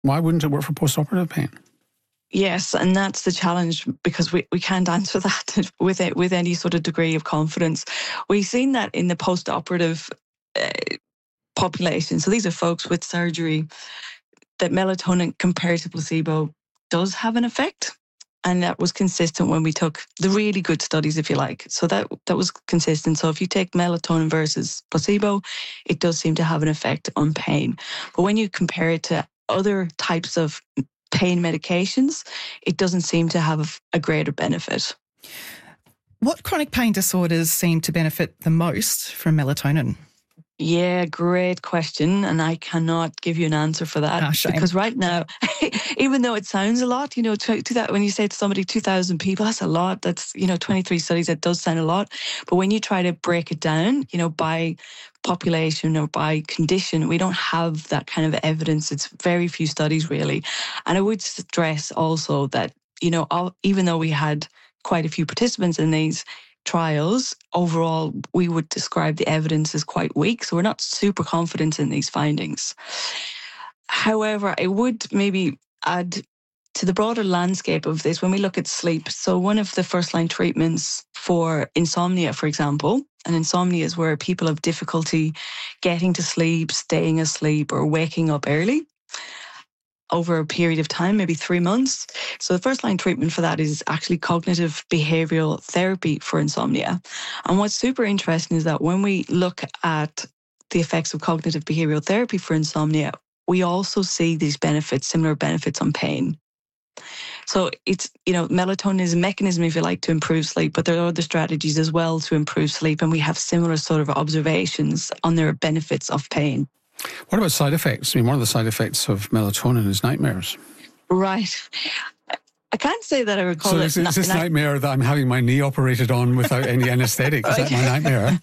Why wouldn't it work for postoperative pain? Yes, and that's the challenge, because we can't answer that with any sort of degree of confidence. We've seen that in the post-operative population. So these are folks with surgery, that melatonin compared to placebo does have an effect. And that was consistent when we took the really good studies, if you like. So that was consistent. So if you take melatonin versus placebo, it does seem to have an effect on pain. But when you compare it to other types of pain medications, it doesn't seem to have a greater benefit. What chronic pain disorders seem to benefit the most from melatonin? Yeah, great question. And I cannot give you an answer for that. Shame. Because right now, even though it sounds a lot, to that, when you say to somebody 2,000 people, that's a lot. That's, 23 studies, that does sound a lot. But when you try to break it down, by population or by condition, we don't have that kind of evidence. It's very few studies really. And I would stress also that, even though we had quite a few participants in these trials, overall, we would describe the evidence as quite weak. So we're not super confident in these findings. However, I would maybe add to the broader landscape of this when we look at sleep. So one of the first-line treatments for insomnia, for example, and insomnia is where people have difficulty getting to sleep, staying asleep, or waking up early over a period of time, maybe 3 months. So the first line treatment for that is actually cognitive behavioral therapy for insomnia. And what's super interesting is that when we look at the effects of cognitive behavioral therapy for insomnia, we also see these benefits, similar benefits on pain. So it's, melatonin is a mechanism, if you like, to improve sleep, but there are other strategies as well to improve sleep. And we have similar sort of observations on their benefits of pain. What about side effects? One of the side effects of melatonin is nightmares. Right. I can't say that I recall it. So is this nightmare that I'm having my knee operated on without any anaesthetic? Is that my nightmare?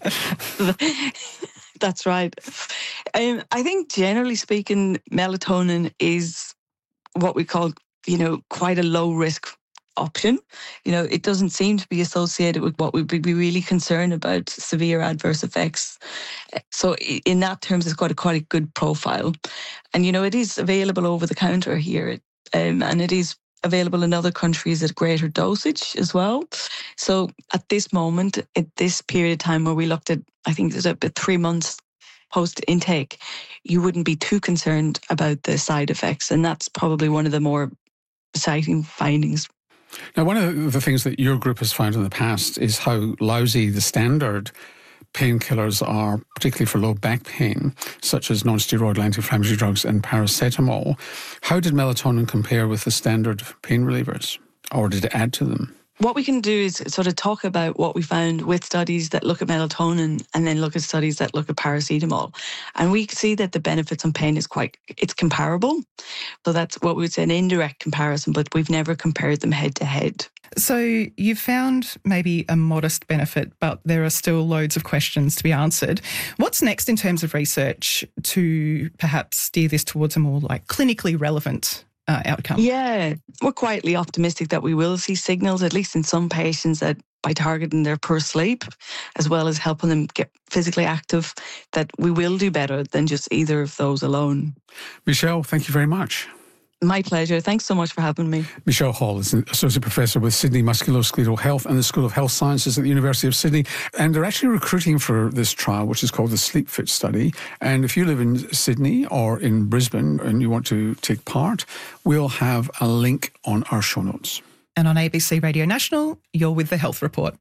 That's right. I think generally speaking, melatonin is what we call, quite a low risk option. It doesn't seem to be associated with what we'd be really concerned about, severe adverse effects. So in that terms, it's got quite a good profile. And, it is available over the counter here. And it is available in other countries at greater dosage as well. So at this moment, at this period of time where we looked at, I think it's about 3 months post-intake, you wouldn't be too concerned about the side effects. And that's probably one of the more exciting findings. Now, one of the things that your group has found in the past is how lousy the standard painkillers are, particularly for low back pain, such as non-steroidal anti-inflammatory drugs and paracetamol. How did melatonin compare with the standard pain relievers, or did it add to them? What we can do is sort of talk about what we found with studies that look at melatonin and then look at studies that look at paracetamol. And we see that the benefits on pain it's comparable. So that's what we would say an indirect comparison, but we've never compared them head to head. So you've found maybe a modest benefit, but there are still loads of questions to be answered. What's next in terms of research to perhaps steer this towards a more clinically relevant outcome? Yeah, we're quietly optimistic that we will see signals, at least in some patients, that by targeting their poor sleep, as well as helping them get physically active, that we will do better than just either of those alone. Michelle, thank you very much. My pleasure. Thanks so much for having me. Michelle Hall is an Associate Professor with Sydney Musculoskeletal Health and the School of Health Sciences at the University of Sydney. And they're actually recruiting for this trial, which is called the Sleep Fit Study. And if you live in Sydney or in Brisbane and you want to take part, we'll have a link on our show notes. And on ABC Radio National, you're with The Health Report.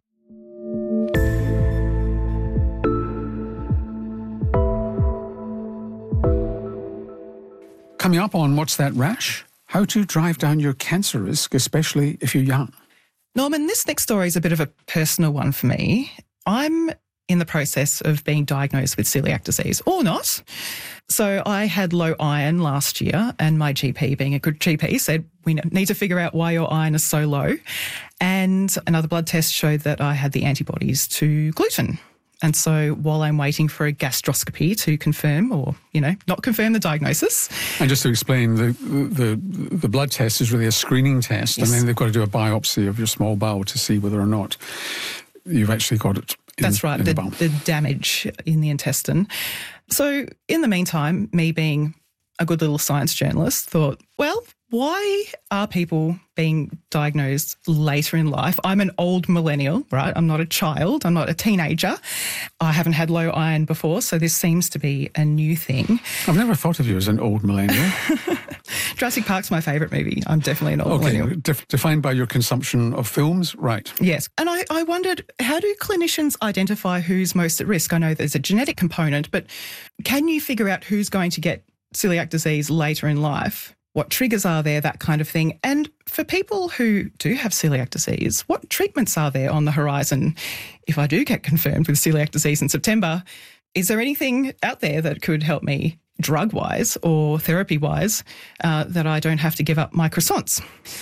Coming up on What's That Rash? How to drive down your cancer risk, especially if you're young. Norman, this next story is a bit of a personal one for me. I'm in the process of being diagnosed with celiac disease, or not. So I had low iron last year, and my GP, being a good GP, said, we need to figure out why your iron is so low. And another blood test showed that I had the antibodies to gluten. And so while I'm waiting for a gastroscopy to confirm or, not confirm the diagnosis. And just to explain, the blood test is really a screening test. Yes. And then they've got to do a biopsy of your small bowel to see whether or not you've actually got it That's right, the damage in the intestine. So in the meantime, me being a good little science journalist, thought, well, why are people being diagnosed later in life? I'm an old millennial, right? I'm not a child. I'm not a teenager. I haven't had low iron before, so this seems to be a new thing. I've never thought of you as an old millennial. Jurassic Park's my favourite movie. I'm definitely an old millennial. Defined by your consumption of films, right? Yes. And I wondered, how do clinicians identify who's most at risk? I know there's a genetic component, but can you figure out who's going to get celiac disease later in life? What triggers are there, that kind of thing? And for people who do have celiac disease, what treatments are there on the horizon? If I do get confirmed with celiac disease in September, is there anything out there that could help me drug-wise or therapy-wise that I don't have to give up my croissants?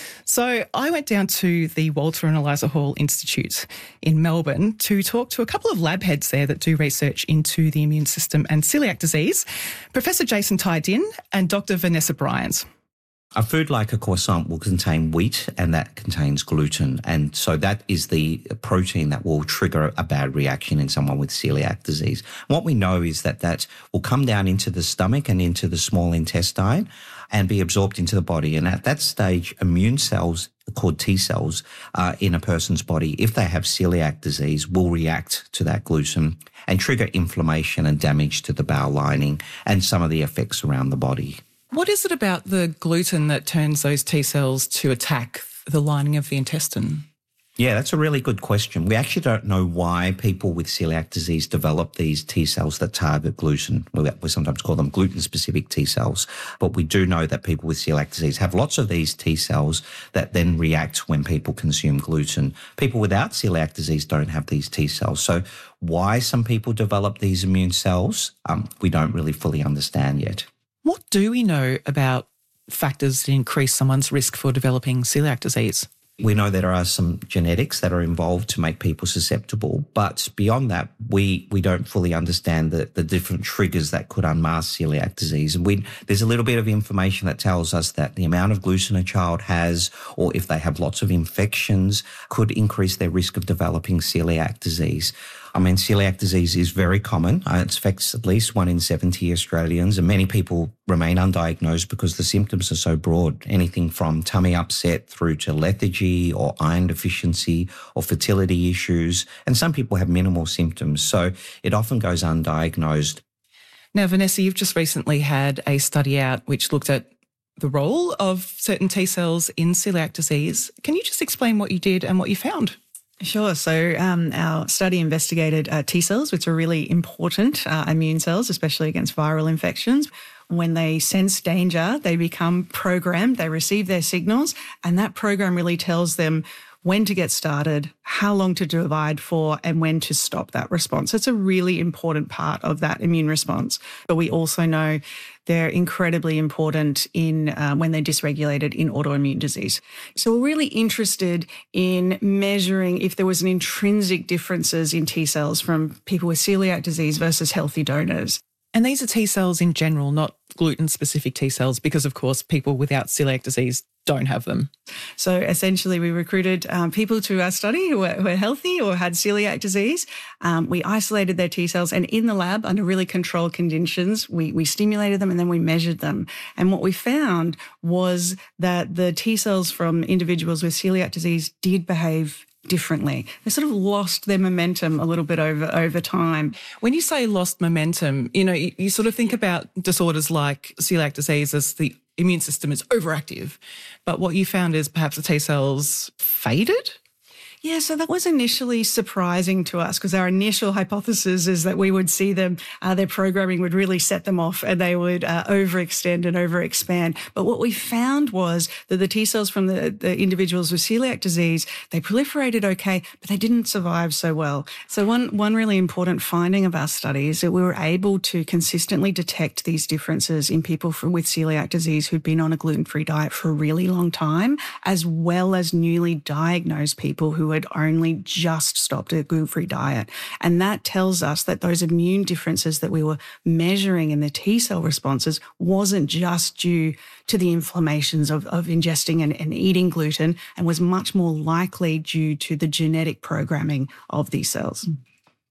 So I went down to the Walter and Eliza Hall Institute in Melbourne to talk to a couple of lab heads there that do research into the immune system and celiac disease, Professor Jason Tai-Din and Dr. Vanessa Bryans. A food like a croissant will contain wheat and that contains gluten. And so that is the protein that will trigger a bad reaction in someone with celiac disease. What we know is that that will come down into the stomach and into the small intestine and be absorbed into the body. And at that stage, immune cells called T cells in a person's body, if they have celiac disease, will react to that gluten and trigger inflammation and damage to the bowel lining and some of the effects around the body. What is it about the gluten that turns those T cells to attack the lining of the intestine? Yeah, that's a really good question. We actually don't know why people with celiac disease develop these T cells that target gluten. We sometimes call them gluten-specific T cells. But we do know that people with celiac disease have lots of these T cells that then react when people consume gluten. People without celiac disease don't have these T cells. So why some people develop these immune cells, we don't really fully understand yet. What do we know about factors that increase someone's risk for developing celiac disease? We know there are some genetics that are involved to make people susceptible, but beyond that, we don't fully understand the different triggers that could unmask celiac disease. And there's a little bit of information that tells us that the amount of gluten a child has, or if they have lots of infections, could increase their risk of developing celiac disease. I mean, celiac disease is very common. It affects at least 1 in 70 Australians, and many people remain undiagnosed because the symptoms are so broad, anything from tummy upset through to lethargy or iron deficiency or fertility issues. And some people have minimal symptoms, so it often goes undiagnosed. Now, Vanessa, you've just recently had a study out which looked at the role of certain T cells in celiac disease. Can you just explain what you did and what you found? Sure. So our study investigated T cells, which are really important immune cells, especially against viral infections. When they sense danger, they become programmed, they receive their signals, and that program really tells them when to get started, how long to divide for, and when to stop that response. It's a really important part of that immune response. But we also know they're incredibly important in when they're dysregulated in autoimmune disease. So we're really interested in measuring if there was an intrinsic differences in T cells from people with celiac disease versus healthy donors. And these are T cells in general, not gluten-specific T cells, because, of course, people without celiac disease don't have them. So essentially we recruited people to our study who were healthy or had celiac disease. We isolated their T cells, and in the lab under really controlled conditions, we stimulated them and then we measured them. And what we found was that the T cells from individuals with celiac disease did behave differently. They sort of lost their momentum a little bit over time. When you say lost momentum, you sort of think about disorders like celiac disease as the immune system is overactive. But what you found is perhaps the T cells faded? Yeah, so that was initially surprising to us because our initial hypothesis is that we would see them, their programming would really set them off and they would overextend and overexpand. But what we found was that the T cells from the individuals with celiac disease, they proliferated okay, but they didn't survive so well. So one really important finding of our study is that we were able to consistently detect these differences in people with celiac disease who'd been on a gluten-free diet for a really long time, as well as newly diagnosed people who had only just stopped a gluten-free diet. And that tells us that those immune differences that we were measuring in the T cell responses wasn't just due to the inflammations of ingesting and eating gluten, and was much more likely due to the genetic programming of these cells.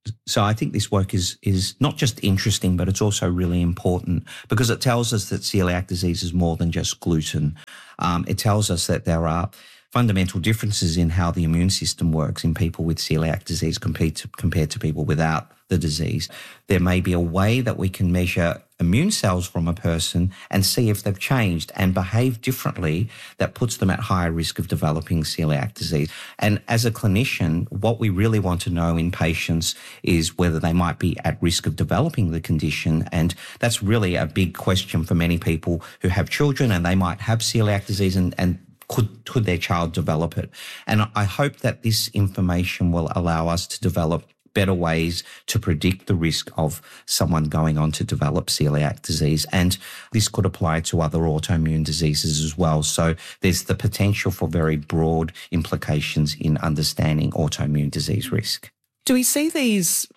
So I think this work is not just interesting, but it's also really important because it tells us that celiac disease is more than just gluten. It tells us that there are fundamental differences in how the immune system works in people with celiac disease compared to people without the disease. There may be a way that we can measure immune cells from a person and see if they've changed and behave differently that puts them at higher risk of developing celiac disease. And as a clinician, what we really want to know in patients is whether they might be at risk of developing the condition. And that's really a big question for many people who have children and they might have celiac disease and could their child develop it? And I hope that this information will allow us to develop better ways to predict the risk of someone going on to develop celiac disease. And this could apply to other autoimmune diseases as well. So there's the potential for very broad implications in understanding autoimmune disease risk. Do we see these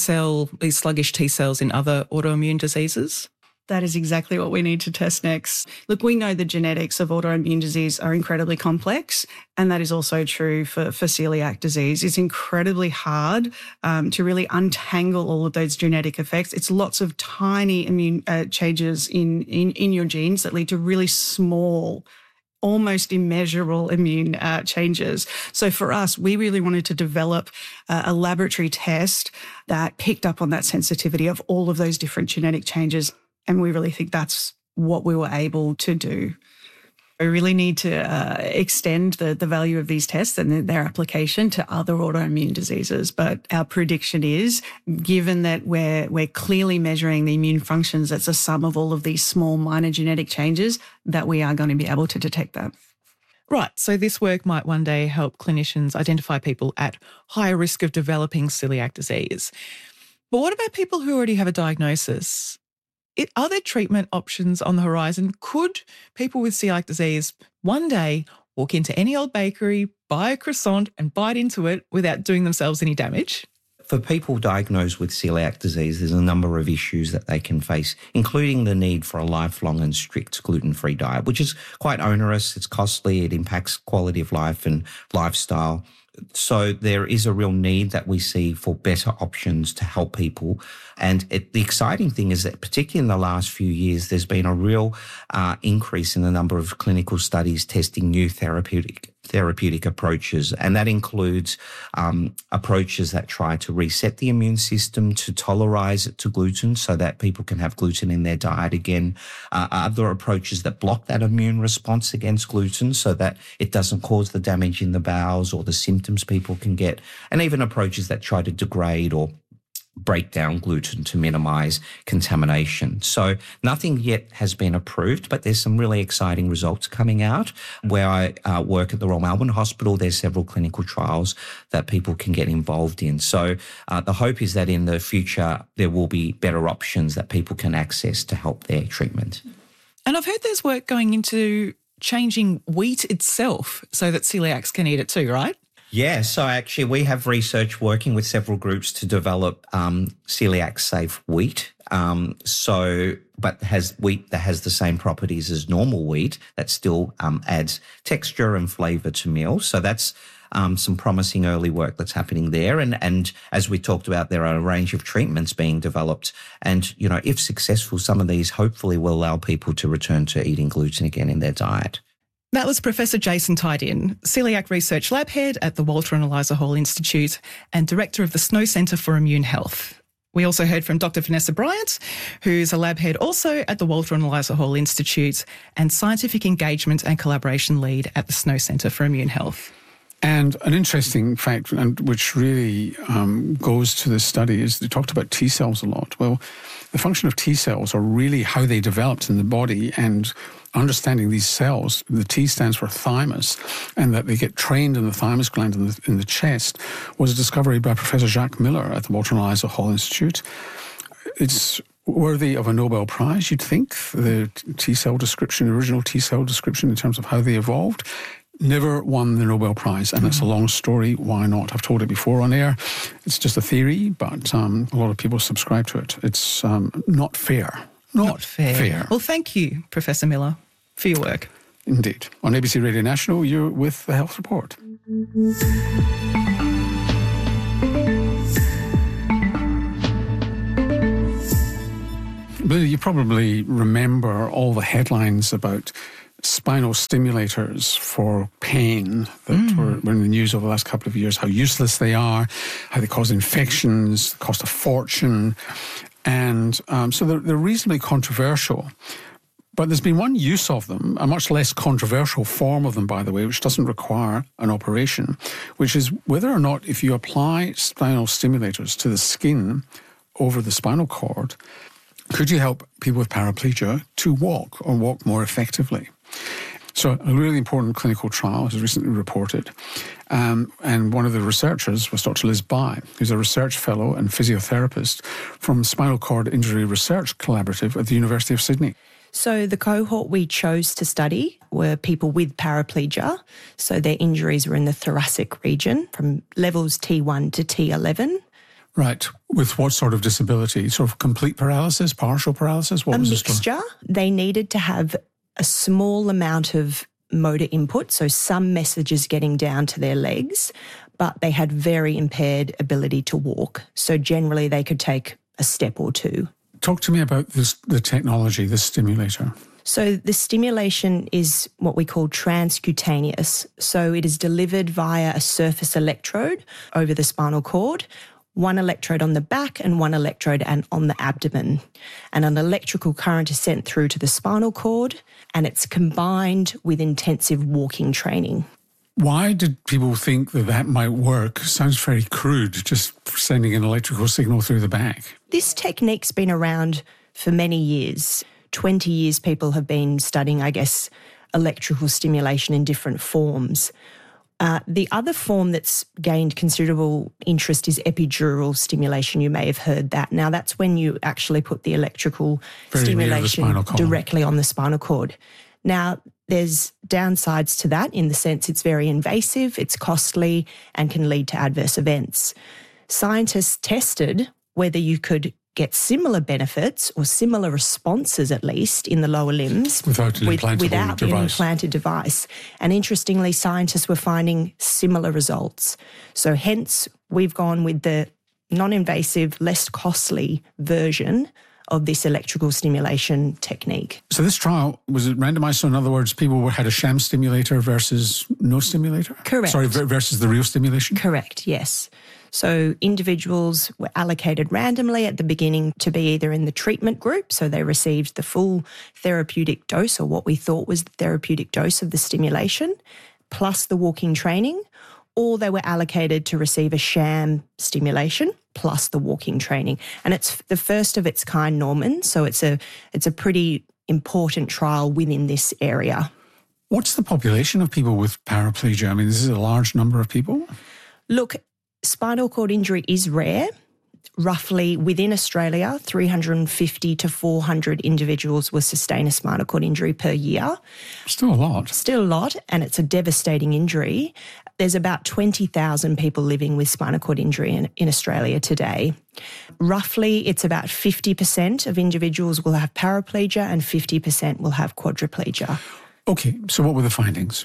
sluggish T cells in other autoimmune diseases? That is exactly what we need to test next. Look, we know the genetics of autoimmune disease are incredibly complex, and that is also true for celiac disease. It's incredibly hard to really untangle all of those genetic effects. It's lots of tiny immune changes in your genes that lead to really small, almost immeasurable immune changes. So for us, we really wanted to develop a laboratory test that picked up on that sensitivity of all of those different genetic changes. And we really think that's what we were able to do. We really need to extend the value of these tests and their application to other autoimmune diseases. But our prediction is, given that we're clearly measuring the immune functions, that's a sum of all of these small minor genetic changes, that we are going to be able to detect that. Right. So this work might one day help clinicians identify people at higher risk of developing celiac disease. But what about people who already have a diagnosis? Are there treatment options on the horizon? Could people with celiac disease one day walk into any old bakery, buy a croissant and bite into it without doing themselves any damage? For people diagnosed with celiac disease, there's a number of issues that they can face, including the need for a lifelong and strict gluten-free diet, which is quite onerous, it's costly, it impacts quality of life and lifestyle. So there is a real need that we see for better options to help people. And the exciting thing is that particularly in the last few years, there's been a real increase in the number of clinical studies testing new therapeutic approaches. And that includes approaches that try to reset the immune system to tolerize it to gluten so that people can have gluten in their diet again. Other approaches that block that immune response against gluten so that it doesn't cause the damage in the bowels or the symptoms people can get. And even approaches that try to degrade or break down gluten to minimize contamination. So nothing yet has been approved, but there's some really exciting results coming out. Where I work at the Royal Melbourne Hospital, there's several clinical trials that people can get involved in. So the hope is that in the future, there will be better options that people can access to help their treatment. And I've heard there's work going into changing wheat itself so that celiacs can eat it too, right? Yeah, so actually we have research working with several groups to develop celiac-safe wheat. But has wheat that has the same properties as normal wheat that still adds texture and flavour to meals. So that's some promising early work that's happening there. And as we talked about, there are a range of treatments being developed. And, you know, if successful, some of these hopefully will allow people to return to eating gluten again in their diet. That was Professor Jason Tydin, Celiac Research Lab Head at the Walter and Eliza Hall Institute and Director of the Snow Centre for Immune Health. We also heard from Dr. Vanessa Bryant, who's a lab head also at the Walter and Eliza Hall Institute and Scientific Engagement and Collaboration Lead at the Snow Centre for Immune Health. And an interesting fact, and which really goes to this study, is they talked about T cells a lot. Well, the function of T cells are really how they developed in the body, and understanding these cells, the T stands for thymus, and that they get trained in the thymus gland in the chest, was a discovery by Professor Jacques Miller at the Walter and Eliza Hall Institute. It's worthy of a Nobel Prize, you'd think, the T cell description, original T cell description in terms of how they evolved. Never won the Nobel Prize, and it's a long story. Why not? I've told it before on air. It's just a theory, but a lot of people subscribe to it. It's not fair. Not fair. Well, thank you, Professor Miller, for your work. Indeed. On ABC Radio National, you're with The Health Report. Billy, you probably remember all the headlines about spinal stimulators for pain that were in the news over the last couple of years, how useless they are, how they cause infections, cost a fortune. And so they're reasonably controversial. But there's been one use of them, a much less controversial form of them, by the way, which doesn't require an operation, which is whether or not if you apply spinal stimulators to the skin over the spinal cord, could you help people with paraplegia to walk or walk more effectively? So a really important clinical trial has recently reported, and one of the researchers was Dr. Liz Bai, who's a research fellow and physiotherapist from Spinal Cord Injury Research Collaborative at the University of Sydney. So the cohort we chose to study were people with paraplegia. So their injuries were in the thoracic region from levels T1 to T11. Right. With what sort of disability? Sort of complete paralysis, partial paralysis? What was the story? A mixture. They needed to have a small amount of motor input, so some messages getting down to their legs, but they had very impaired ability to walk. So generally they could take a step or two. Talk to me about the technology, the stimulator. So the stimulation is what we call transcutaneous. So it is delivered via a surface electrode over the spinal cord, one electrode on the back and one electrode on the abdomen. And an electrical current is sent through to the spinal cord, and it's combined with intensive walking training. Why did people think that might work? Sounds very crude, just sending an electrical signal through the back. This technique's been around for many years. 20 years people have been studying, I guess, electrical stimulation in different forms. The other form that's gained considerable interest is epidural stimulation. You may have heard that. Now, that's when you actually put the electrical stimulation directly on the spinal cord. Now, there's downsides to that in the sense it's very invasive, it's costly, and can lead to adverse events. Scientists tested whether you could get similar benefits or similar responses, at least, in the lower limbs without the implanted device. And interestingly, scientists were finding similar results. So hence, we've gone with the non-invasive, less costly version of this electrical stimulation technique. So this trial, was it randomized? So in other words, people had a sham stimulator versus no stimulator? Correct. Sorry, versus the real stimulation? Correct, yes. So individuals were allocated randomly at the beginning to be either in the treatment group, so they received the full therapeutic dose, or what we thought was the therapeutic dose of the stimulation, plus the walking training, or they were allocated to receive a sham stimulation plus the walking training. And it's the first of its kind, Norman, so it's a pretty important trial within this area. What's the population of people with paraplegia? I mean, this is a large number of people? Look, spinal cord injury is rare. Roughly within Australia, 350 to 400 individuals will sustain a spinal cord injury per year. Still a lot. Still a lot, and it's a devastating injury. There's about 20,000 people living with spinal cord injury in Australia today. Roughly, it's about 50% of individuals will have paraplegia and 50% will have quadriplegia. Okay, so what were the findings?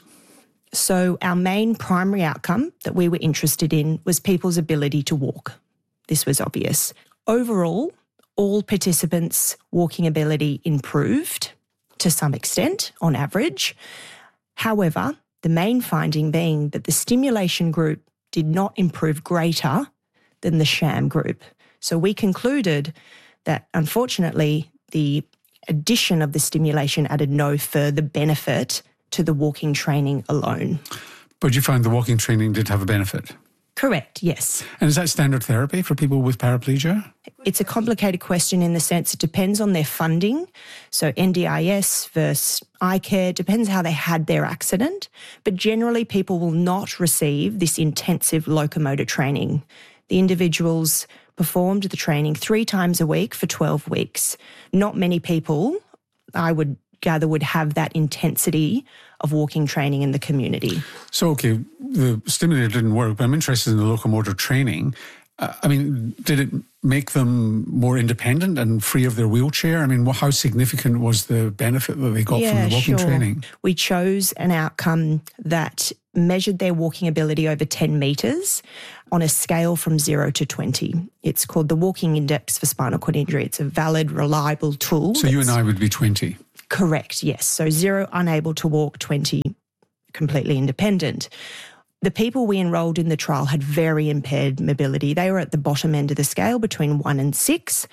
So our main primary outcome that we were interested in was people's ability to walk. This was obvious. Overall, all participants' walking ability improved to some extent, on average. However, the main finding being that the stimulation group did not improve greater than the sham group. So we concluded that, unfortunately, the addition of the stimulation added no further benefit to the walking training alone. But you found the walking training did have a benefit? Correct, yes. And is that standard therapy for people with paraplegia? It's a complicated question in the sense it depends on their funding. So NDIS versus iCare, depends how they had their accident. But generally, people will not receive this intensive locomotor training. The individuals performed the training 3 times a week for 12 weeks. Not many people, I would gather, would have that intensity of walking training in the community. So, okay, the stimulator didn't work, but I'm interested in the locomotor training. I mean, did it make them more independent and free of their wheelchair? I mean, how significant was the benefit that they got from the walking training? We chose an outcome that measured their walking ability over 10 metres on a scale from 0 to 20. It's called the Walking Index for Spinal Cord Injury. It's a valid, reliable tool. So you and I would be 20. Correct, yes. So 0, unable to walk, 20, completely independent. The people we enrolled in the trial had very impaired mobility. They were at the bottom end of the scale, between 1 and 6.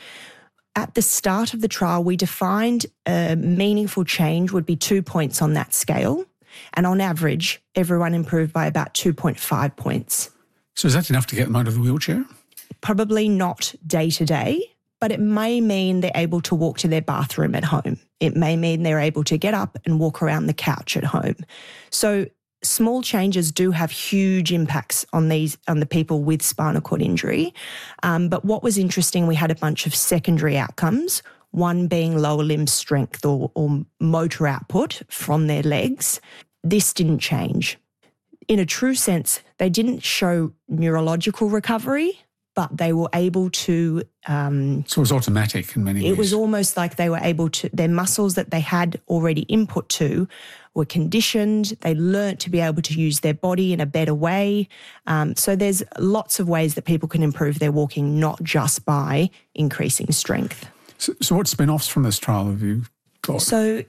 At the start of the trial, we defined a meaningful change would be 2 points on that scale. And on average, everyone improved by about 2.5 points. So is that enough to get them out of the wheelchair? Probably not day to day, but it may mean they're able to walk to their bathroom at home. It may mean they're able to get up and walk around the couch at home. So small changes do have huge impacts on the people with spinal cord injury. But what was interesting, we had a bunch of secondary outcomes, one being lower limb strength or motor output from their legs. This didn't change. In a true sense, they didn't show neurological recovery, but they were able to... so it was automatic in many ways. It was almost like they were able to... Their muscles that they had already input to were conditioned. They learnt to be able to use their body in a better way. So there's lots of ways that people can improve their walking, not just by increasing strength. So what spin-offs from this trial have you got? So...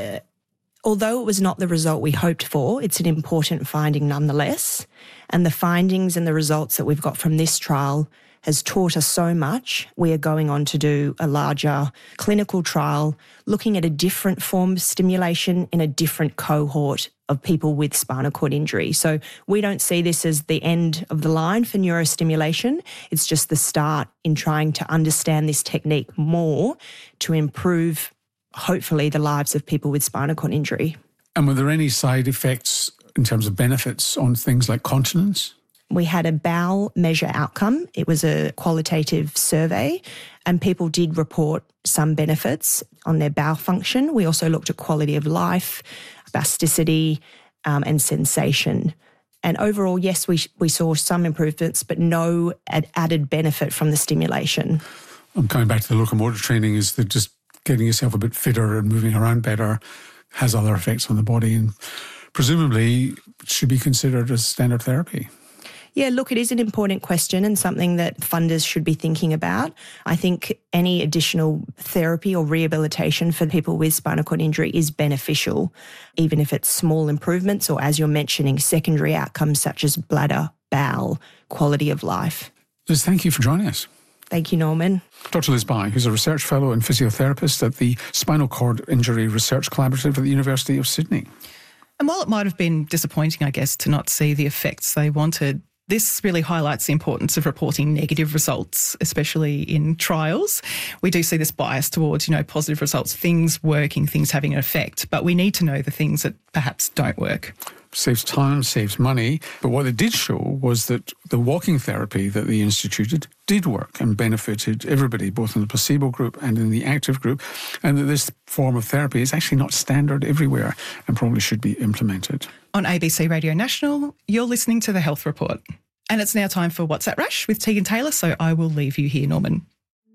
although it was not the result we hoped for, it's an important finding nonetheless. And the findings and the results that we've got from this trial has taught us so much. We are going on to do a larger clinical trial looking at a different form of stimulation in a different cohort of people with spinal cord injury. So we don't see this as the end of the line for neurostimulation. It's just the start in trying to understand this technique more to improve hopefully the lives of people with spinal cord injury. And were there any side effects in terms of benefits on things like continence? We had a bowel measure outcome. It was a qualitative survey and people did report some benefits on their bowel function. We also looked at quality of life, spasticity, and sensation. And overall, yes, we saw some improvements, but no added benefit from the stimulation. I'm coming back to the locomotor training, is that just getting yourself a bit fitter and moving around better has other effects on the body and presumably should be considered as standard therapy. Yeah, look, it is an important question and something that funders should be thinking about. I think any additional therapy or rehabilitation for people with spinal cord injury is beneficial, even if it's small improvements or, as you're mentioning, secondary outcomes such as bladder, bowel, quality of life. Liz, thank you for joining us. Thank you, Norman. Dr. Liz Bai, who's a research fellow and physiotherapist at the Spinal Cord Injury Research Collaborative at the University of Sydney. And while it might have been disappointing, I guess, to not see the effects they wanted, this really highlights the importance of reporting negative results, especially in trials. We do see this bias towards, positive results, things working, things having an effect, but we need to know the things that perhaps don't work. Saves time, saves money. But what it did show was that the walking therapy that they instituted did work and benefited everybody, both in the placebo group and in the active group, and that this form of therapy is actually not standard everywhere and probably should be implemented. On ABC Radio National, you're listening to The Health Report. And it's now time for What's That Rash with Tegan Taylor, so I will leave you here, Norman.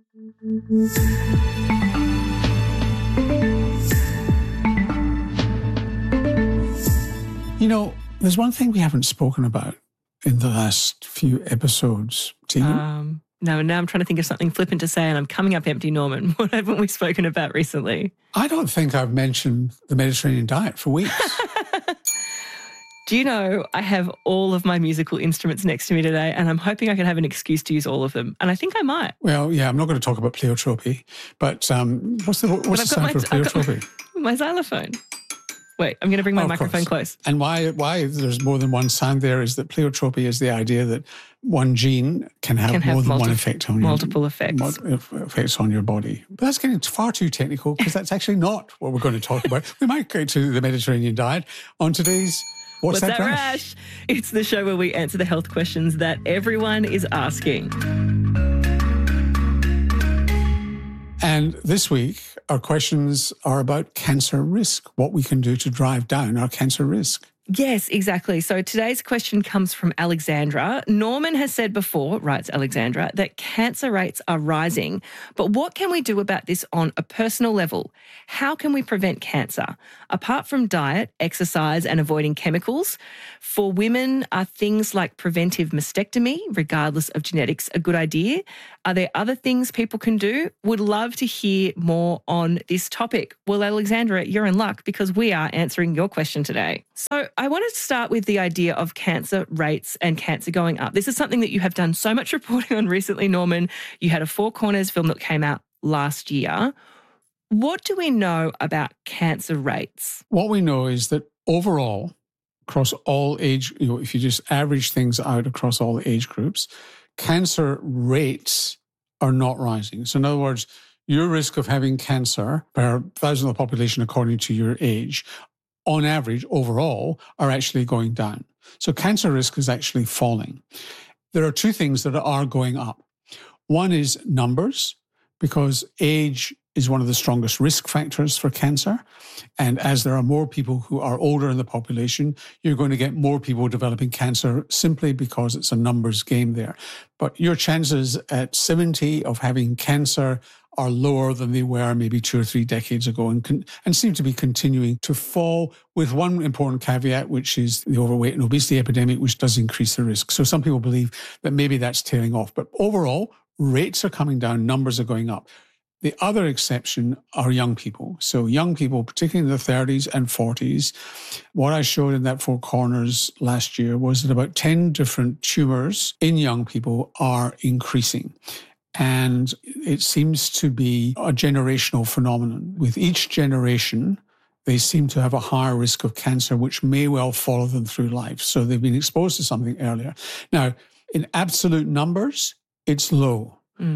There's one thing we haven't spoken about in the last few episodes, Tegan. No, now I'm trying to think of something flippant to say and I'm coming up empty, Norman. What haven't we spoken about recently? I don't think I've mentioned the Mediterranean diet for weeks. Do you know, I have all of my musical instruments next to me today and I'm hoping I can have an excuse to use all of them. And I think I might. Well, yeah, I'm not going to talk about pleiotropy, but what's the sound for pleiotropy? My xylophone. Wait, I'm going to bring my microphone close. And why there's more than one sound there is that pleiotropy is the idea that one gene can have more than one effect on multiple effects on your body. But that's getting far too technical because that's actually not what we're going to talk about. We might go to the Mediterranean diet on today's What's That Rash? It's the show where we answer the health questions that everyone is asking. And this week, our questions are about cancer risk, what we can do to drive down our cancer risk. Yes, exactly. So today's question comes from Alexandra. Norman has said before, writes Alexandra, that cancer rates are rising. But what can we do about this on a personal level? How can we prevent cancer? Apart from diet, exercise and avoiding chemicals, for women, are things like preventive mastectomy, regardless of genetics, a good idea? Are there other things people can do? Would love to hear more on this topic. Well, Alexandra, you're in luck because we are answering your question today. So I wanted to start with the idea of cancer rates and cancer going up. This is something that you have done so much reporting on recently, Norman. You had a Four Corners film that came out last year. What do we know about cancer rates? What we know is that overall, across all age, if you just average things out across all age groups, cancer rates are not rising. So in other words, your risk of having cancer per thousand of the population according to your age, on average, overall, are actually going down. So cancer risk is actually falling. There are two things that are going up. One is numbers, because age is one of the strongest risk factors for cancer. And as there are more people who are older in the population, you're going to get more people developing cancer simply because it's a numbers game there. But your chances at 70 of having cancer are lower than they were maybe 2 or 3 decades ago and seem to be continuing to fall, with one important caveat, which is the overweight and obesity epidemic, which does increase the risk. So some people believe that maybe that's tailing off. But overall, rates are coming down, numbers are going up. The other exception are young people. So young people, particularly in the 30s and 40s, what I showed in that Four Corners last year was that about 10 different tumours in young people are increasing. And it seems to be a generational phenomenon. With each generation, they seem to have a higher risk of cancer, which may well follow them through life. So they've been exposed to something earlier. Now, in absolute numbers, it's low.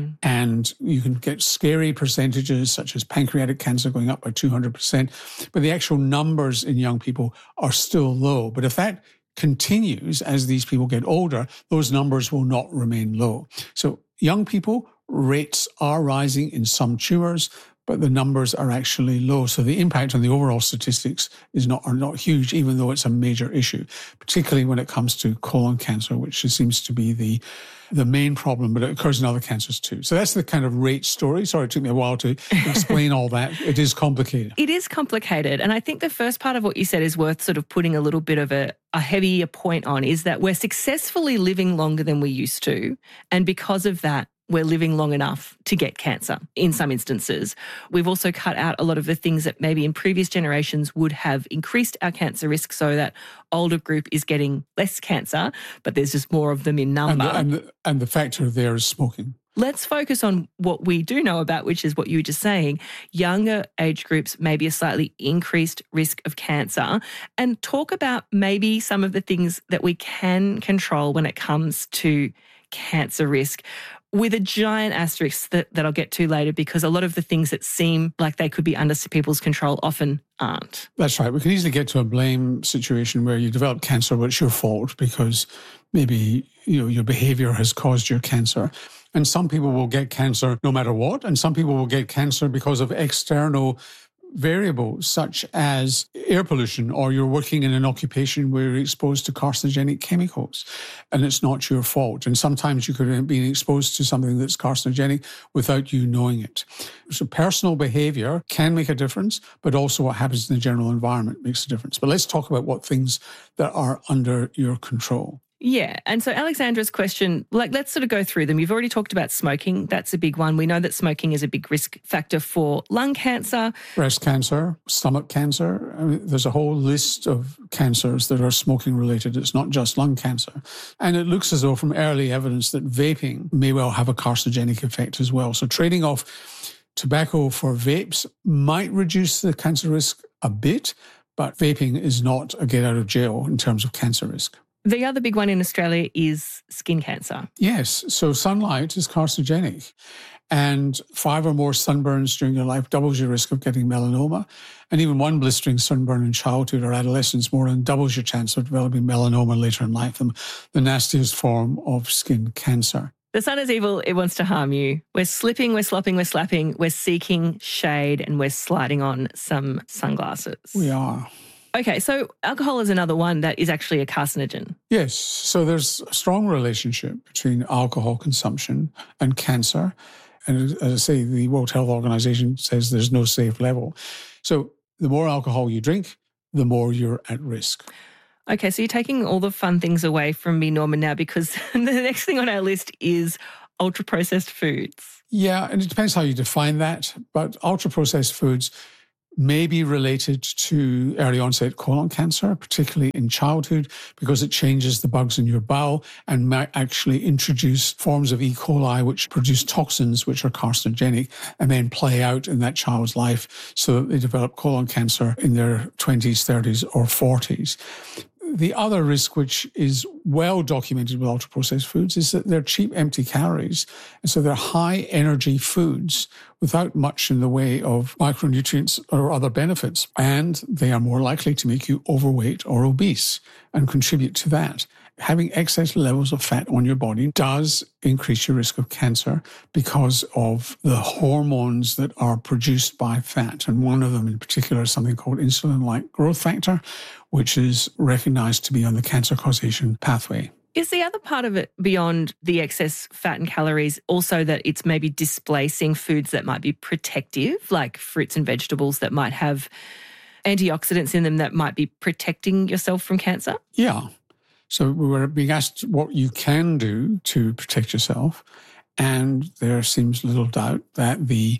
And you can get scary percentages such as pancreatic cancer going up by 200%. But the actual numbers in young people are still low. But if that continues as these people get older, those numbers will not remain low. So young people, rates are rising in some tumours, but the numbers are actually low. So the impact on the overall statistics are not huge, even though it's a major issue, particularly when it comes to colon cancer, which seems to be the main problem, but it occurs in other cancers too. So that's the kind of rate story. Sorry, it took me a while to explain all that. It is complicated. It is complicated. And I think the first part of what you said is worth sort of putting a little bit of a heavier point on, is that we're successfully living longer than we used to. And because of that, we're living long enough to get cancer in some instances. We've also cut out a lot of the things that maybe in previous generations would have increased our cancer risk, so that older group is getting less cancer, but there's just more of them in number. And the factor there is smoking. Let's focus on what we do know about, which is what you were just saying. Younger age groups, maybe a slightly increased risk of cancer, and talk about maybe some of the things that we can control when it comes to cancer risk, with a giant asterisk that I'll get to later, because a lot of the things that seem like they could be under people's control often aren't. That's right. We can easily get to a blame situation where you develop cancer, but it's your fault because maybe your behaviour has caused your cancer. And some people will get cancer no matter what, and some people will get cancer because of external variables such as air pollution, or you're working in an occupation where you're exposed to carcinogenic chemicals and it's not your fault. And sometimes you could have been exposed to something that's carcinogenic without you knowing it. So personal behavior can make a difference, but also what happens in the general environment makes a difference. But let's talk about what things that are under your control. Yeah. And so Alexandra's question, let's sort of go through them. You've already talked about smoking. That's a big one. We know that smoking is a big risk factor for lung cancer. Breast cancer, stomach cancer. I mean, there's a whole list of cancers that are smoking related. It's not just lung cancer. And it looks as though from early evidence that vaping may well have a carcinogenic effect as well. So trading off tobacco for vapes might reduce the cancer risk a bit, but vaping is not a get out of jail in terms of cancer risk. The other big one in Australia is skin cancer. Yes. So sunlight is carcinogenic. And 5 or more sunburns during your life doubles your risk of getting melanoma. And even one blistering sunburn in childhood or adolescence more than doubles your chance of developing melanoma later in life, the nastiest form of skin cancer. The sun is evil. It wants to harm you. We're slipping, we're slopping, we're slapping, we're seeking shade, and we're sliding on some sunglasses. We are. Okay, so alcohol is another one that is actually a carcinogen. Yes, so there's a strong relationship between alcohol consumption and cancer. And as I say, the World Health Organization says there's no safe level. So the more alcohol you drink, the more you're at risk. Okay, so you're taking all the fun things away from me, Norman, now, because the next thing on our list is ultra-processed foods. Yeah, and it depends how you define that, but ultra-processed foods may be related to early onset colon cancer, particularly in childhood, because it changes the bugs in your bowel and might actually introduce forms of E. coli which produce toxins which are carcinogenic and then play out in that child's life so that they develop colon cancer in their 20s, 30s or 40s. The other risk, which is well documented with ultra-processed foods, is that they're cheap, empty calories. And so they're high energy foods without much in the way of micronutrients or other benefits. And they are more likely to make you overweight or obese and contribute to that. Having excess levels of fat on your body does increase your risk of cancer because of the hormones that are produced by fat. And one of them in particular is something called insulin-like growth factor, which is recognized to be on the cancer causation pathway. Is the other part of it, beyond the excess fat and calories, also that it's maybe displacing foods that might be protective, like fruits and vegetables that might have antioxidants in them that might be protecting yourself from cancer? Yeah. So we were being asked what you can do to protect yourself, and there seems little doubt that the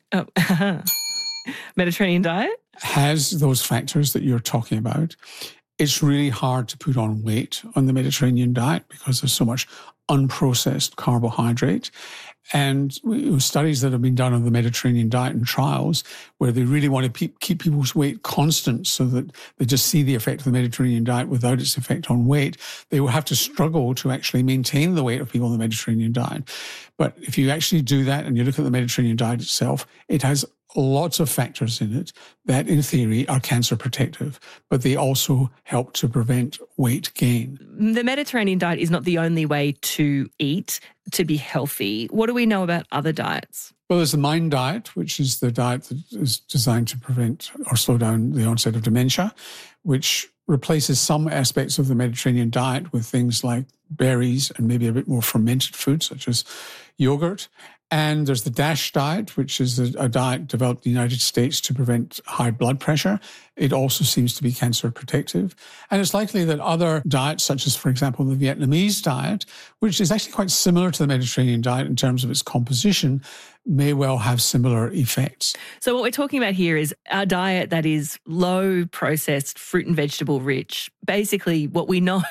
Mediterranean diet has those factors that you're talking about. It's really hard to put on weight on the Mediterranean diet because there's so much unprocessed carbohydrate. And studies that have been done on the Mediterranean diet and trials where they really want to keep people's weight constant so that they just see the effect of the Mediterranean diet without its effect on weight, they will have to struggle to actually maintain the weight of people on the Mediterranean diet. But if you actually do that and you look at the Mediterranean diet itself, it has lots of factors in it that, in theory, are cancer protective, but they also help to prevent weight gain. The Mediterranean diet is not the only way to eat to be healthy. What do we know about other diets? Well, there's the MIND diet, which is the diet that is designed to prevent or slow down the onset of dementia, which replaces some aspects of the Mediterranean diet with things like berries and maybe a bit more fermented foods, such as yogurt. And there's the DASH diet, which is a diet developed in the United States to prevent high blood pressure. It also seems to be cancer protective. And it's likely that other diets, such as, for example, the Vietnamese diet, which is actually quite similar to the Mediterranean diet in terms of its composition, may well have similar effects. So what we're talking about here is a diet that is low processed, fruit and vegetable rich. Basically, what we know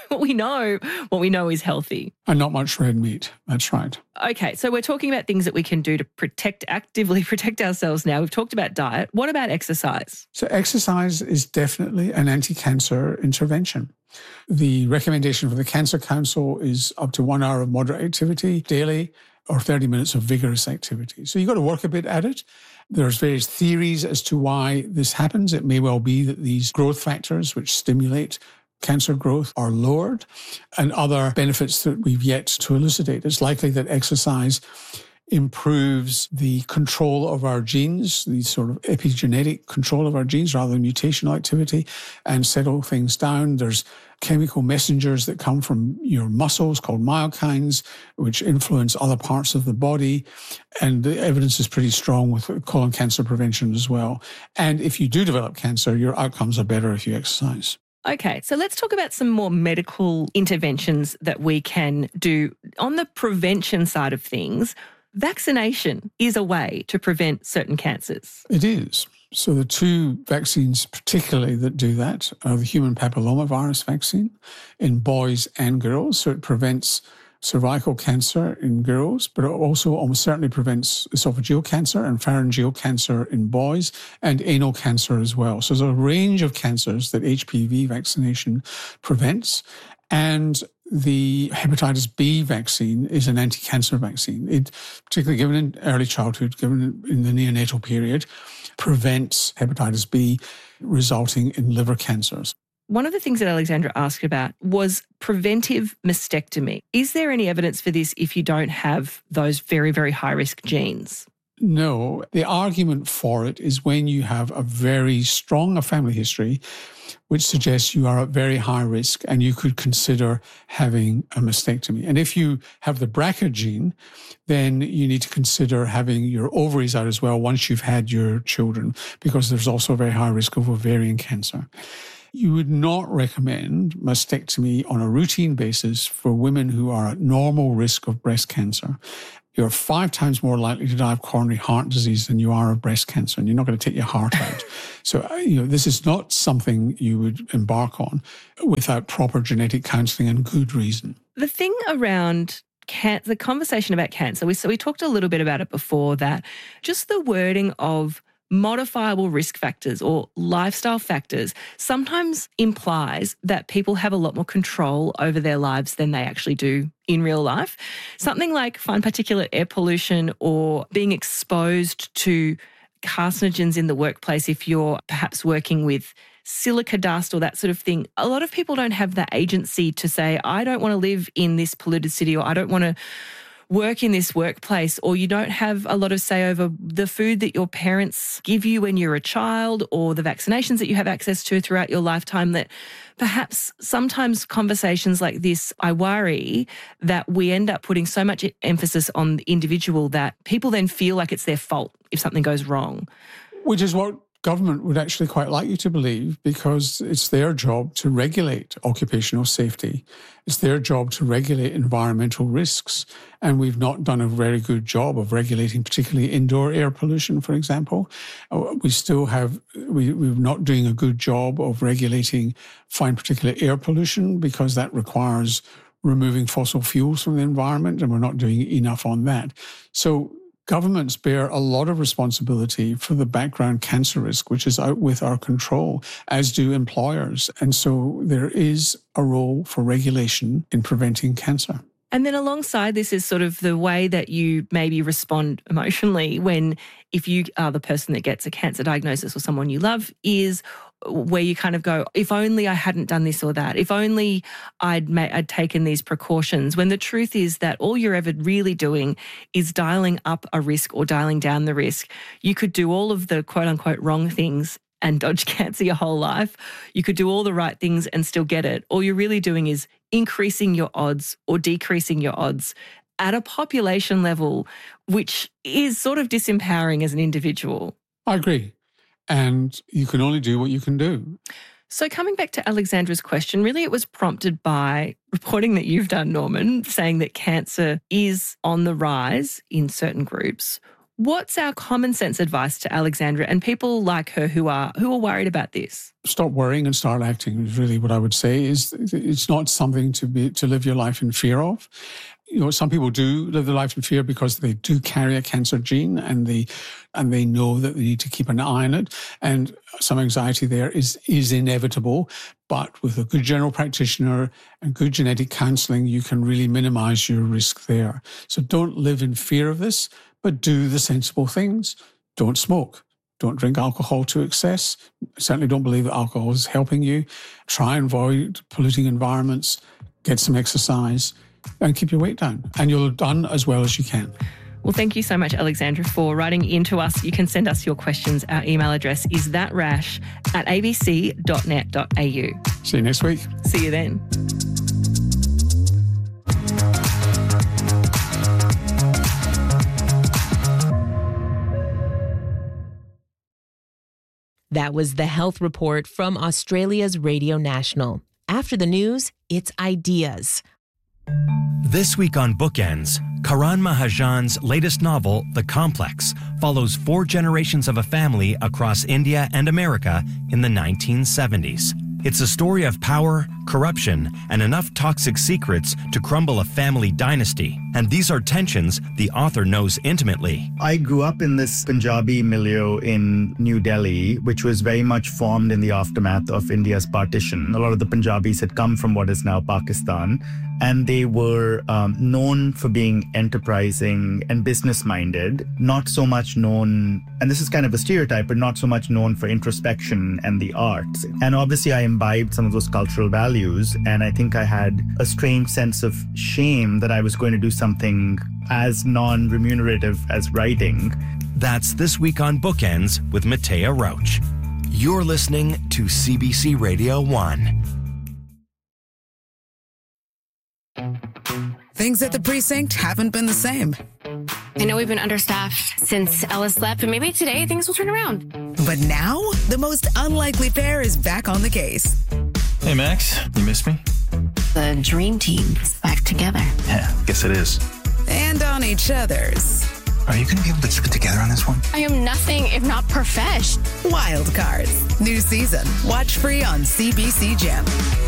is healthy. And not much red meat. That's right. Okay, so we're talking about things that we can do to actively protect ourselves now. We've talked about diet. What about exercise? So exercise is definitely an anti-cancer intervention. The recommendation from the Cancer Council is up to 1 hour of moderate activity daily or 30 minutes of vigorous activity. So you've got to work a bit at it. There's various theories as to why this happens. It may well be that these growth factors which stimulate cancer growth are lowered and other benefits that we've yet to elucidate. It's likely that exercise improves the control of our genes, the sort of epigenetic control of our genes rather than mutational activity, and settle things down. There's chemical messengers that come from your muscles called myokines, which influence other parts of the body. And the evidence is pretty strong with colon cancer prevention as well. And if you do develop cancer, your outcomes are better if you exercise. Okay, so let's talk about some more medical interventions that we can do. On the prevention side of things, vaccination is a way to prevent certain cancers. It is. So the two vaccines particularly that do that are the human papillomavirus vaccine in boys and girls. So it prevents cervical cancer in girls, but it also almost certainly prevents esophageal cancer and pharyngeal cancer in boys and anal cancer as well. So there's a range of cancers that HPV vaccination prevents. And the hepatitis B vaccine is an anti-cancer vaccine. It, particularly given in early childhood, given in the neonatal period, prevents hepatitis B, resulting in liver cancers. One of the things that Alexandra asked about was preventive mastectomy. Is there any evidence for this if you don't have those very, very high-risk genes? No, the argument for it is when you have a very strong family history, which suggests you are at very high risk and you could consider having a mastectomy. And if you have the BRCA gene, then you need to consider having your ovaries out as well once you've had your children, because there's also a very high risk of ovarian cancer. You would not recommend mastectomy on a routine basis for women who are at normal risk of breast cancer. You're 5 times more likely to die of coronary heart disease than you are of breast cancer, and you're not going to take your heart out. So, this is not something you would embark on without proper genetic counselling and good reason. The thing around the conversation about cancer, we talked a little bit about it before, that just the wording of modifiable risk factors or lifestyle factors sometimes implies that people have a lot more control over their lives than they actually do in real life. Something like fine particulate air pollution or being exposed to carcinogens in the workplace, if you're perhaps working with silica dust or that sort of thing. A lot of people don't have the agency to say, I don't want to live in this polluted city, or I don't want to work in this workplace, or you don't have a lot of say over the food that your parents give you when you're a child, or the vaccinations that you have access to throughout your lifetime. That perhaps sometimes conversations like this, I worry that we end up putting so much emphasis on the individual that people then feel like it's their fault if something goes wrong. Which is what government would actually quite like you to believe, because it's their job to regulate occupational safety. It's their job to regulate environmental risks. And we've not done a very good job of regulating, particularly indoor air pollution, for example. We're not doing a good job of regulating fine particulate air pollution, because that requires removing fossil fuels from the environment, and we're not doing enough on that. So governments bear a lot of responsibility for the background cancer risk, which is out with our control, as do employers. And so there is a role for regulation in preventing cancer. And then alongside this is sort of the way that you maybe respond emotionally if you are the person that gets a cancer diagnosis or someone you love, is where you kind of go, if only I hadn't done this or that, if only I'd taken these precautions, when the truth is that all you're ever really doing is dialing up a risk or dialing down the risk. You could do all of the quote unquote wrong things and dodge cancer your whole life. You could do all the right things and still get it. All you're really doing is increasing your odds or decreasing your odds at a population level, which is sort of disempowering as an individual. I agree. And you can only do what you can do. So coming back to Alexandra's question, really it was prompted by reporting that you've done, Norman, saying that cancer is on the rise in certain groups. What's our common sense advice to Alexandra and people like her who are worried about this? Stop worrying and start acting is really what I would say. It's not something to live your life in fear of. Some people do live their life in fear because they do carry a cancer gene and they know that they need to keep an eye on it. And some anxiety there is inevitable. But with a good general practitioner and good genetic counselling, you can really minimise your risk there. So don't live in fear of this, but do the sensible things. Don't smoke. Don't drink alcohol to excess. Certainly don't believe that alcohol is helping you. Try and avoid polluting environments. Get some exercise and keep your weight down. And you'll have done as well as you can. Well, thank you so much, Alexandra, for writing into us. You can send us your questions. Our email address is thatrash@abc.net.au. See you next week. See you then. That was the Health Report from Australia's Radio National. After the news, it's ideas. This week on Bookends, Karan Mahajan's latest novel, The Complex, follows 4 generations of a family across India and America in the 1970s. It's a story of power, corruption, and enough toxic secrets to crumble a family dynasty. And these are tensions the author knows intimately. I grew up in this Punjabi milieu in New Delhi, which was very much formed in the aftermath of India's partition. A lot of the Punjabis had come from what is now Pakistan, and they were known for being enterprising and business-minded, not so much known, and this is kind of a stereotype, but not so much known for introspection and the arts. And obviously I imbibed some of those cultural values, and I think I had a strange sense of shame that I was going to do something as non-remunerative as writing. That's This Week on Bookends with Matea Roach. You're listening to CBC Radio 1. Things at the precinct haven't been the same. I know we've been understaffed since Ellis left, but maybe today things will turn around. But now, the most unlikely pair is back on the case. Hey, Max, you miss me? The dream team is back together. Yeah, guess it is. And on each other's. Are you going to be able to keep it together on this one? I am nothing if not profesh. Wild Cards. New season. Watch free on CBC Gem.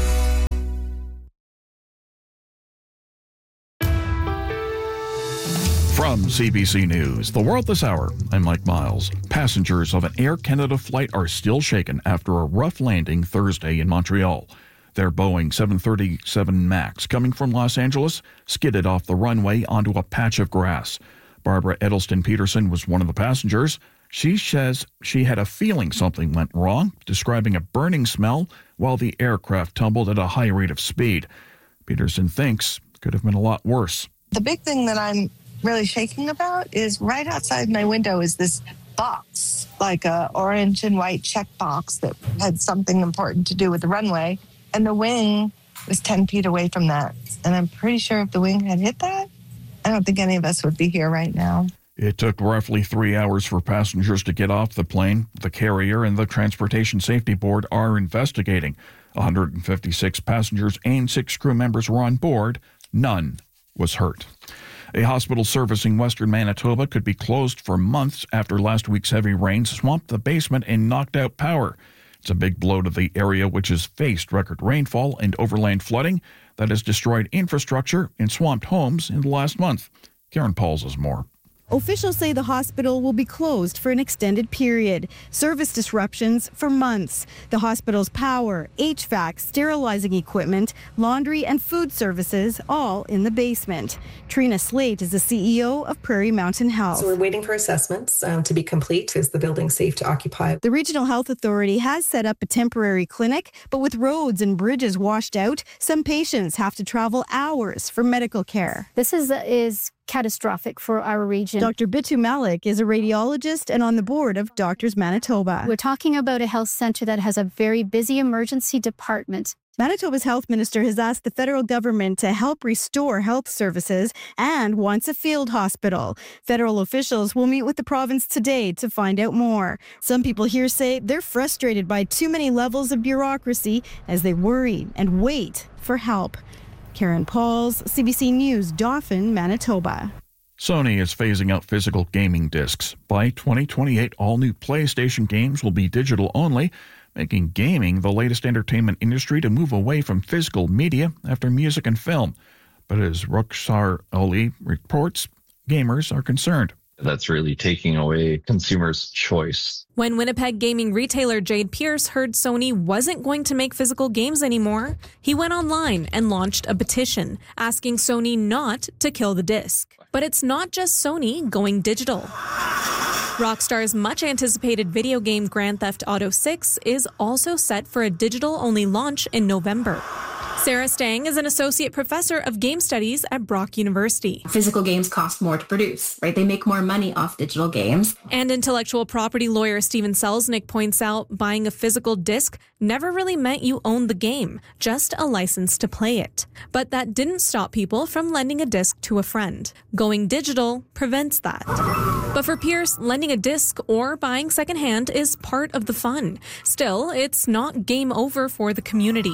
From CBC News, The World This Hour, I'm Mike Miles. Passengers of an Air Canada flight are still shaken after a rough landing Thursday in Montreal. Their Boeing 737 MAX, coming from Los Angeles, skidded off the runway onto a patch of grass. Barbara Edelston Peterson was one of the passengers. She says she had a feeling something went wrong, describing a burning smell while the aircraft tumbled at a high rate of speed. Peterson thinks it could have been a lot worse. The big thing that I'm really shaking about is right outside my window is this box, like a orange and white check box that had something important to do with the runway. And the wing was 10 feet away from that. And I'm pretty sure if the wing had hit that, I don't think any of us would be here right now. It took roughly 3 hours for passengers to get off the plane. The carrier and the Transportation Safety Board are investigating. 156 passengers and 6 crew members were on board. None was hurt. A hospital servicing western Manitoba could be closed for months after last week's heavy rains swamped the basement and knocked out power. It's a big blow to the area, which has faced record rainfall and overland flooding that has destroyed infrastructure and swamped homes in the last month. Karen Pauls has more. Officials say the hospital will be closed for an extended period. Service disruptions for months. The hospital's power, HVAC, sterilizing equipment, laundry and food services all in the basement. Trina Slate is the CEO of Prairie Mountain Health. So we're waiting for assessments to be complete. Is the building safe to occupy? The Regional Health Authority has set up a temporary clinic, but with roads and bridges washed out, some patients have to travel hours for medical care. This is catastrophic for our region. Dr. Bitu Malik is a radiologist and on the board of Doctors Manitoba. We're talking about a health centre that has a very busy emergency department. Manitoba's health minister has asked the federal government to help restore health services and wants a field hospital. Federal officials will meet with the province today to find out more. Some people here say they're frustrated by too many levels of bureaucracy as they worry and wait for help. Karen Pauls, CBC News, Dauphin, Manitoba. Sony is phasing out physical gaming discs. By 2028, all new PlayStation games will be digital only, making gaming the latest entertainment industry to move away from physical media after music and film. But as Rukhsar Ali reports, gamers are concerned. That's really taking away consumers' choice. When Winnipeg gaming retailer Jade Pierce heard Sony wasn't going to make physical games anymore, he went online and launched a petition asking Sony not to kill the disc. But it's not just Sony going digital. Rockstar's much-anticipated video game Grand Theft Auto 6 is also set for a digital-only launch in November. Sarah Stang is an associate professor of game studies at Brock University. Physical games cost more to produce, right? They make more money off digital games. And intellectual property lawyer Steven Selznick points out buying a physical disc never really meant you owned the game, just a license to play it. But that didn't stop people from lending a disc to a friend. Going digital prevents that. But for Pierce, lending a disc or buying secondhand is part of the fun. Still, it's not game over for the community.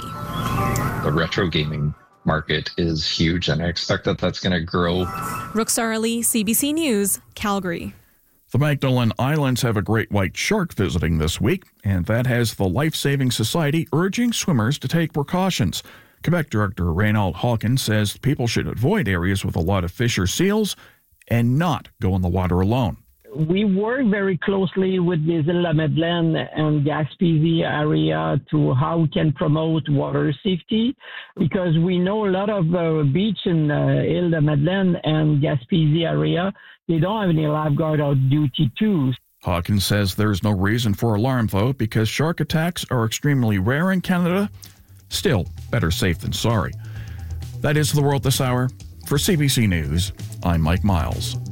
The retro gaming market is huge, and I expect that that's going to grow. Rukhsar Ali, CBC News, Calgary. The Magdalen Islands have a great white shark visiting this week, and that has the Life Saving Society urging swimmers to take precautions. Quebec Director Reynald Hawkins says people should avoid areas with a lot of fish or seals and not go in the water alone. We work very closely with the Îles de Madeleine and Gaspésie area to how we can promote water safety, because we know a lot of beach in Îles de Madeleine and Gaspésie area, they don't have any lifeguard on duty too. Hawkins says there's no reason for alarm, though, because shark attacks are extremely rare in Canada. Still, better safe than sorry. That is The World This Hour. For CBC News, I'm Mike Miles.